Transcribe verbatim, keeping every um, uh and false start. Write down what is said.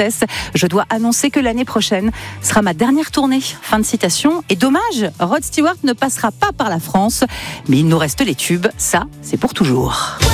tristesse. Je dois annoncer que l'année prochaine sera ma dernière tournée. Fin de citation. Et dommage, Rod Stewart ne passera pas par la France, mais il nous reste les tubes. Ça, c'est pour toujours.